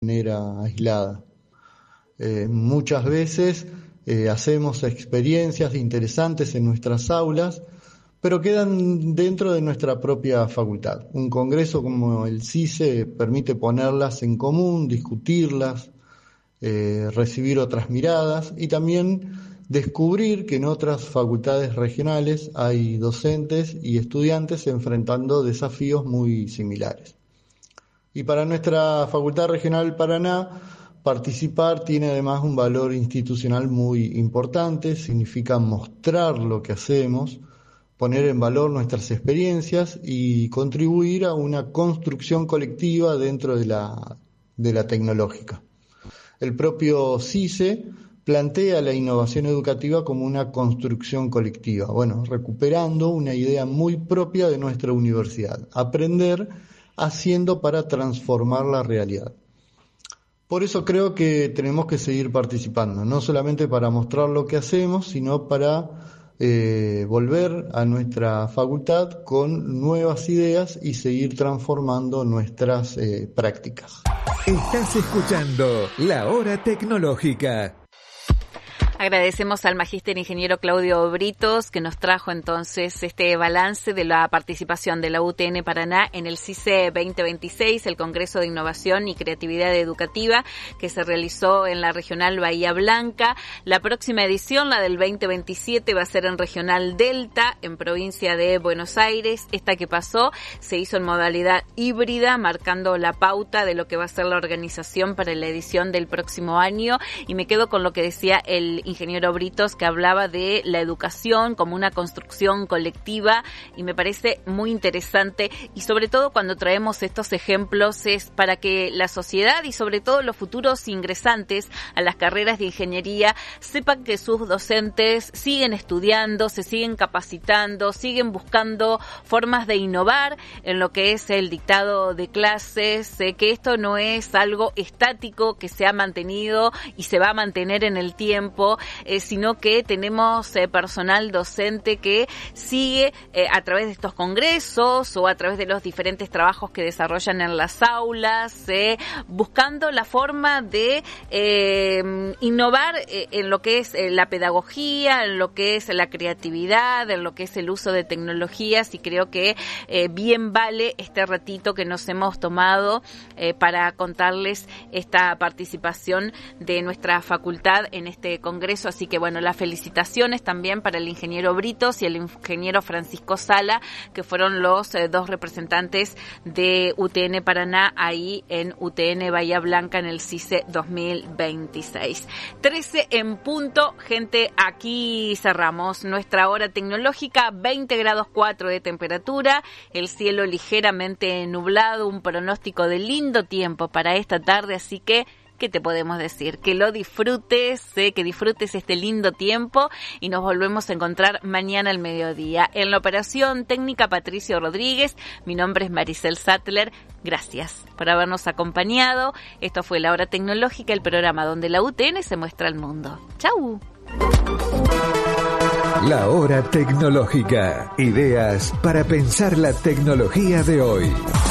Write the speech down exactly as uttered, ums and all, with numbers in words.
manera aislada. Eh, muchas veces eh, hacemos experiencias interesantes en nuestras aulas, pero quedan dentro de nuestra propia facultad. Un congreso como el CICE permite ponerlas en común, discutirlas, eh, recibir otras miradas y también descubrir que en otras facultades regionales hay docentes y estudiantes enfrentando desafíos muy similares. Y para nuestra Facultad Regional Paraná, participar tiene además un valor institucional muy importante, significa mostrar lo que hacemos, poner en valor nuestras experiencias y contribuir a una construcción colectiva dentro de la, de la tecnológica. El propio CICE plantea la innovación educativa como una construcción colectiva, bueno, recuperando una idea muy propia de nuestra universidad, aprender haciendo para transformar la realidad. Por eso creo que tenemos que seguir participando, no solamente para mostrar lo que hacemos, sino para eh, volver a nuestra facultad con nuevas ideas y seguir transformando nuestras eh, prácticas. Estás escuchando La Hora Tecnológica. Agradecemos al magíster ingeniero Claudio Britos, que nos trajo entonces este balance de la participación de la U T N Paraná en el CICE veinte veintiséis, el Congreso de Innovación y Creatividad Educativa, que se realizó en la Regional Bahía Blanca. La próxima edición, la del veinte veintisiete, va a ser en Regional Delta, en provincia de Buenos Aires. Esta que pasó se hizo en modalidad híbrida, marcando la pauta de lo que va a ser la organización para la edición del próximo año. Y me quedo con lo que decía el ingeniero Britos, que hablaba de la educación como una construcción colectiva, y me parece muy interesante, y sobre todo cuando traemos estos ejemplos es para que la sociedad y sobre todo los futuros ingresantes a las carreras de ingeniería sepan que sus docentes siguen estudiando, se siguen capacitando, siguen buscando formas de innovar en lo que es el dictado de clases, eh, que esto no es algo estático que se ha mantenido y se va a mantener en el tiempo, Eh, sino que tenemos eh, personal docente que sigue eh, a través de estos congresos o a través de los diferentes trabajos que desarrollan en las aulas, eh, buscando la forma de eh, innovar eh, en lo que es eh, la pedagogía, en lo que es la creatividad, en lo que es el uso de tecnologías, y creo que eh, bien vale este ratito que nos hemos tomado eh, para contarles esta participación de nuestra facultad en este congreso. Así que bueno, las felicitaciones también para el ingeniero Britos y el ingeniero Francisco Sala, que fueron los eh, dos representantes de U T N Paraná ahí en U T N Bahía Blanca en el CICE dos mil veintiséis. trece en punto, gente, aquí cerramos nuestra hora tecnológica, veinte grados cuatro de temperatura, el cielo ligeramente nublado, un pronóstico de lindo tiempo para esta tarde, así que ¿qué te podemos decir? Que lo disfrutes, eh, que disfrutes este lindo tiempo, y nos volvemos a encontrar mañana al mediodía. En la operación técnica, Patricio Rodríguez. Mi nombre es Maricel Sattler. Gracias por habernos acompañado. Esto fue La Hora Tecnológica, el programa donde la U T N se muestra al mundo. ¡Chau! La Hora Tecnológica. Ideas para pensar la tecnología de hoy.